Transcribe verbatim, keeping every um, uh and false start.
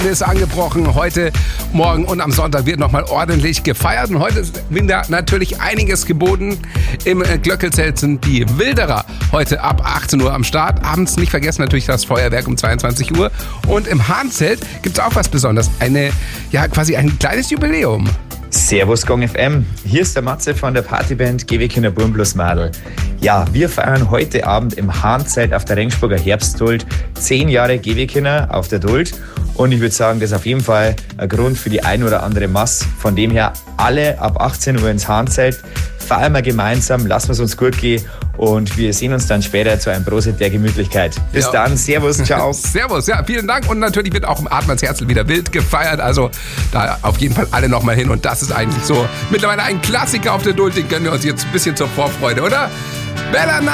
ist angebrochen. Heute, morgen und am Sonntag wird nochmal ordentlich gefeiert. Und heute ist wieder natürlich einiges geboten. Im Glöckelzelt sind die Wilderer heute ab achtzehn Uhr am Start. Abends nicht vergessen natürlich das Feuerwerk um zweiundzwanzig Uhr. Und im Hahnzelt gibt es auch was Besonderes. Eine, ja, quasi ein kleines Jubiläum. Servus Gong F M, hier ist der Matze von der Partyband G W Kinder Burm plus Madel. Ja, wir feiern heute Abend im Hahnzelt auf der Rengsburger Herbstduld zehn Jahre G W Kinder auf der Duld. Und ich würde sagen, das ist auf jeden Fall ein Grund für die ein oder andere Mass. Von dem her alle ab achtzehn Uhr ins Hahnzelt. Feiern wir gemeinsam, lassen wir es uns gut gehen und wir sehen uns dann später zu einem Prosit der Gemütlichkeit. Bis ja. dann, servus, ciao. Servus, ja, vielen Dank und natürlich wird auch im Admannsherzl wieder wild gefeiert, also da auf jeden Fall alle nochmal hin und das ist eigentlich so mittlerweile ein Klassiker auf der Duld, den gönnen wir uns jetzt ein bisschen zur Vorfreude, oder? Bella